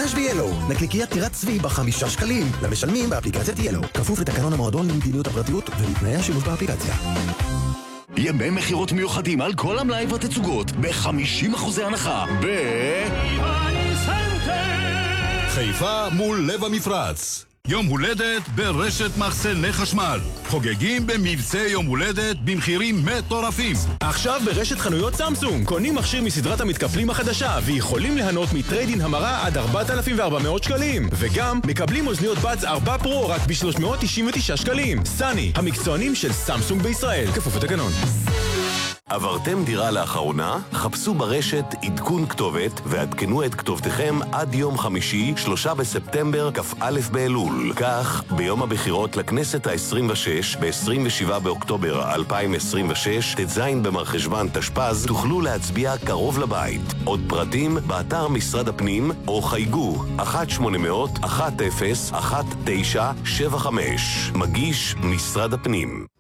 חודש ב-Yellow. נקניקיית טירת צבי ב5 שקלים. למשלמים באפליקציית Yellow. כפוף לתקנון המועדון למדיניות הפרטיות ולתנאי השימוש באפליקציה. ימי מחירות מיוחדים על כל המלאי והתצוגות ב-50% הנחה חיפה מול לב המפרץ. יום הולדת ברשת מחסני חשמל. חוגגים במבצע יום הולדת במחירים מטורפים. עכשיו ברשת חנויות סמסונג קונים מכשיר מסדרת המתקפלים החדשה ויכולים ליהנות מטריידין המרה עד 4,400 שקלים. וגם מקבלים אוזניות בדס 4 פרו רק ב-399 שקלים. סני, המקצוענים של סמסונג בישראל. כפוף לתקנון. עברתם דירה לאחרונה? חפשו ברשת עדכון כתובת ועדכנו את כתובתכם עד יום חמישי, 3 בספטמבר, כ"א באלול. כך, ביום הבחירות לכנסת ה-26, ב-27 באוקטובר 2026, ט"ז במרחשוון תשפ"ז, תוכלו להצביע קרוב לבית. עוד פרטים באתר משרד הפנים או חייגו 1-800-10-1975. מגיש משרד הפנים.